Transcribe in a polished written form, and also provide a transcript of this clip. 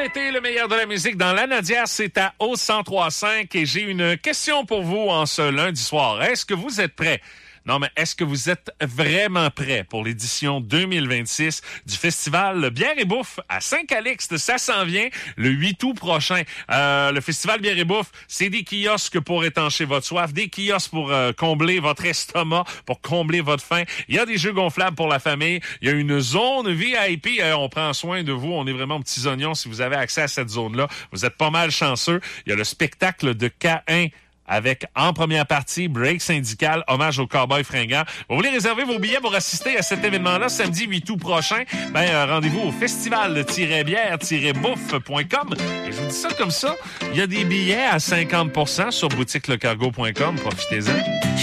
l'été, le meilleur de la musique dans la Nadière, c'est à au 103.5 et j'ai une question pour vous en ce lundi soir. Est-ce que vous êtes prêts? Non, mais est-ce que vous êtes vraiment prêts pour l'édition 2026 du festival Bière et Bouffe à Saint-Calixte? Ça s'en vient le 8 août prochain. Le festival Bière et Bouffe, c'est des kiosques pour étancher votre soif, des kiosques pour combler votre estomac, pour combler votre faim. Il y a des jeux gonflables pour la famille. Il y a une zone VIP. On prend soin de vous. On est vraiment petits oignons. Si vous avez accès à cette zone-là, vous êtes pas mal chanceux. Il y a le spectacle de K1 avec, en première partie, break syndical, hommage aux cowboys fringants. Vous voulez réserver vos billets pour assister à cet événement-là samedi 8 août prochain? Rendez-vous au festival-bière-bouffe.com. Et je vous dis ça comme ça, il y a des billets à 50% sur boutiquelecargo.com. Profitez-en.